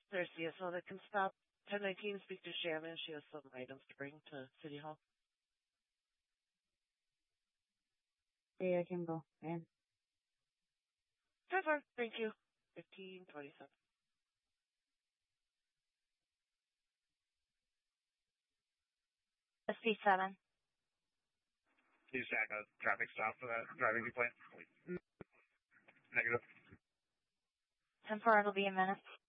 There's CSO that can stop 1019, speak to Shannon. She has some items to bring to City Hall. Yeah, I can go. Man. Have fun. Thank you. 1527. SC7. Please check a traffic stop for that driving complaint. Negative. 10-4, it'll be a minute.